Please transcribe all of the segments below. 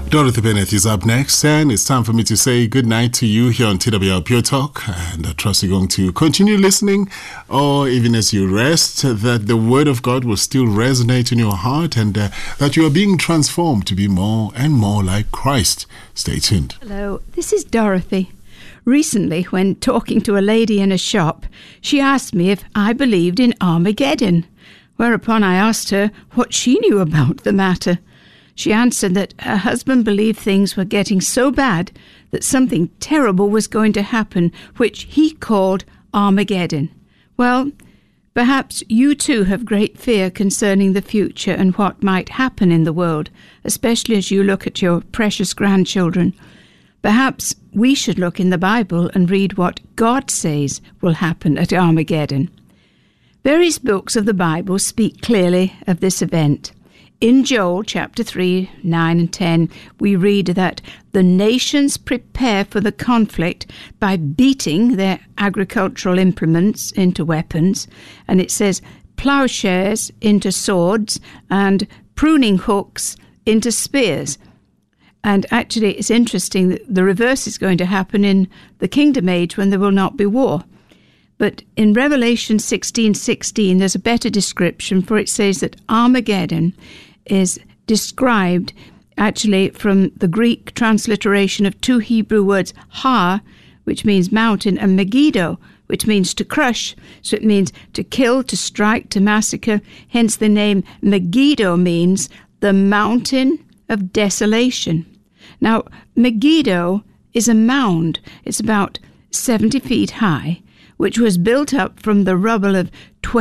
Dorothy Bennett is up next, and it's time for me to say good night to you here on TWR Pure Talk. And I trust you're going to continue listening, or even as you rest, that the Word of God will still resonate in your heart, and that you are being transformed to be more and more like Christ. Stay tuned. Hello, this is Dorothy. Recently, when talking to a lady in a shop, she asked me if I believed in Armageddon, whereupon I asked her what she knew about the matter. She answered that her husband believed things were getting so bad that something terrible was going to happen, which he called Armageddon. Well, perhaps you too have great fear concerning the future and what might happen in the world, especially as you look at your precious grandchildren. Perhaps we should look in the Bible and read what God says will happen at Armageddon. Various books of the Bible speak clearly of this event. In Joel chapter 3, 9 and 10, we read that the nations prepare for the conflict by beating their agricultural implements into weapons, and it says plowshares into swords and pruning hooks into spears. And actually it's interesting that the reverse is going to happen in the kingdom age when there will not be war. But in Revelation 16:16, there's a better description, for it says that Armageddon is described actually from the Greek transliteration of two Hebrew words, har, which means mountain, and Megiddo, which means to crush. So it means to kill, to strike, to massacre. Hence the name Megiddo means the mountain of desolation. Now, Megiddo is a mound. It's about 70 feet high, which was built up from the rubble of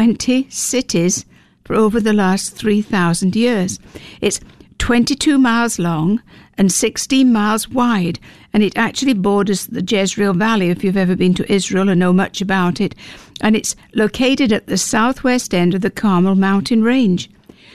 20 cities for over the last 3,000 years. It's 22 miles long and 16 miles wide, and it actually borders the Jezreel Valley, if you've ever been to Israel and know much about it, and it's located at the southwest end of the Carmel mountain range.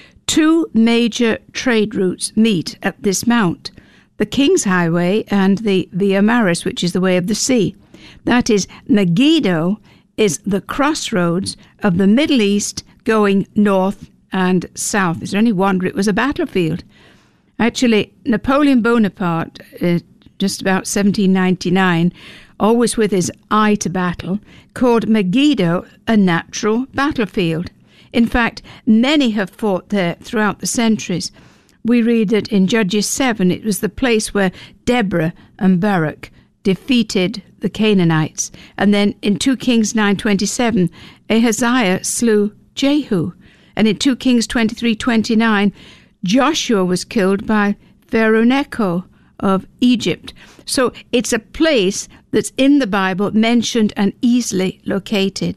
Two major trade routes meet at this mount, the King's Highway and the Via Maris, which is the way of the sea. That is, Megiddo is the crossroads of the Middle East going north and south. Is there any wonder it was a battlefield? Actually, Napoleon Bonaparte, just about 1799, always with his eye to battle, called Megiddo a natural battlefield. In fact, many have fought there throughout the centuries. We read that in Judges 7, it was the place where Deborah and Barak defeated the Canaanites. And then in 2 Kings 9:27, Ahaziah slew Jehu. And in 2 Kings 23:29, Joshua was killed by Pharaoh Necho of Egypt. So it's a place that's in the Bible, mentioned and easily located.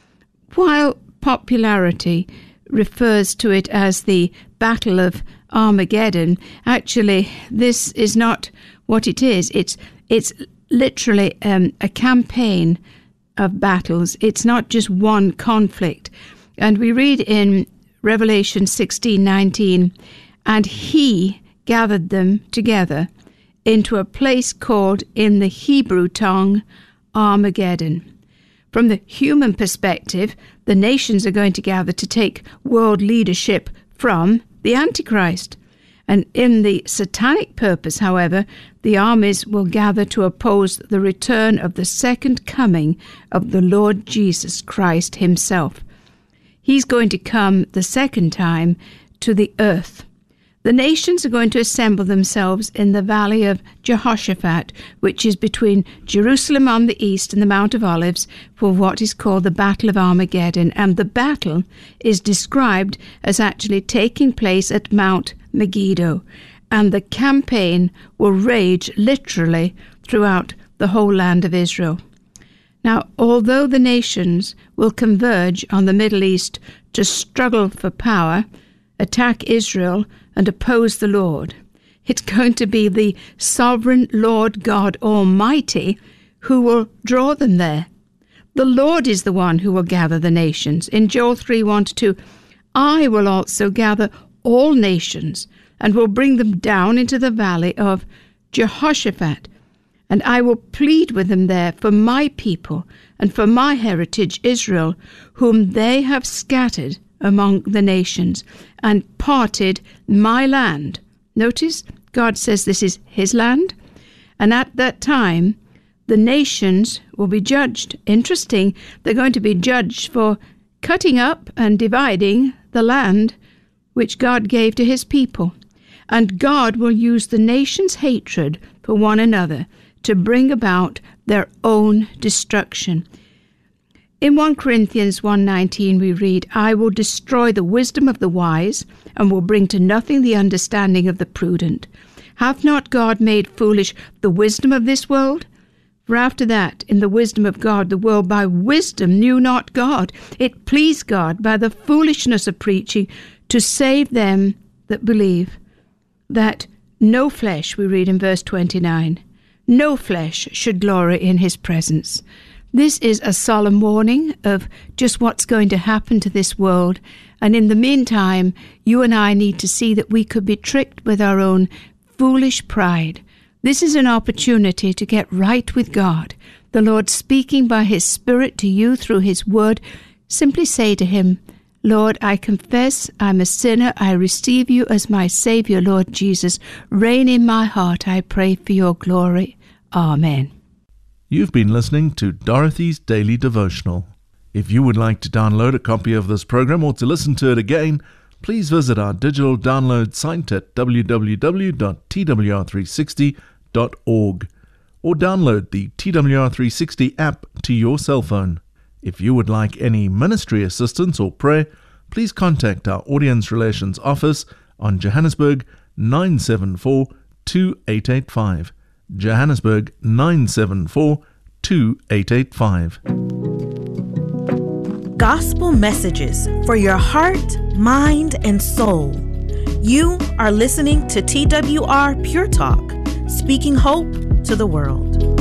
While popularity refers to it as the Battle of Armageddon, actually this is not what it is. It's literally a campaign of battles. It's not just one conflict. And we read in Revelation 16:19, and he gathered them together into a place called in the Hebrew tongue Armageddon. From the human perspective, the nations are going to gather to take world leadership from the Antichrist. And in the satanic purpose, however, the armies will gather to oppose the return of the second coming of the Lord Jesus Christ himself. He's going to come the second time to the earth. The nations are going to assemble themselves in the valley of Jehoshaphat, which is between Jerusalem on the east and the Mount of Olives, for what is called the Battle of Armageddon. And the battle is described as actually taking place at Mount Megiddo. And the campaign will rage literally throughout the whole land of Israel. Now, although the nations will converge on the Middle East to struggle for power, attack Israel, and oppose the Lord, it's going to be the sovereign Lord God Almighty who will draw them there. The Lord is the one who will gather the nations. In Joel 3:1-2, I will also gather all nations and will bring them down into the valley of Jehoshaphat, and I will plead with them there for my people and for my heritage Israel, whom they have scattered among the nations, and parted my land. Notice, God says this is his land, and at that time, the nations will be judged. Interesting, they're going to be judged for cutting up and dividing the land which God gave to his people. And God will use the nations' hatred for one another to bring about their own destruction. In 1 Corinthians 1:19 we read, I will destroy the wisdom of the wise and will bring to nothing the understanding of the prudent. Hath not God made foolish the wisdom of this world? For after that, in the wisdom of God, the world by wisdom knew not God. It pleased God by the foolishness of preaching to save them that believe. That no flesh, we read in verse 29, no flesh should glory in his presence. This is a solemn warning of just what's going to happen to this world. And in the meantime, you and I need to see that we could be tricked with our own foolish pride. This is an opportunity to get right with God. The Lord speaking by his Spirit to you through his word. Simply say to him, Lord, I confess I'm a sinner. I receive you as my Savior, Lord Jesus. Reign in my heart, I pray for your glory. Amen. You've been listening to Dorothy's Daily Devotional. If you would like to download a copy of this program or to listen to it again, please visit our digital download site at www.twr360.org or download the TWR360 app to your cell phone. If you would like any ministry assistance or prayer, please contact our Audience Relations Office on Johannesburg 974 2885. Johannesburg 974 2885. Gospel messages for your heart, mind, and soul. You are listening to TWR Pure Talk, speaking hope to the world.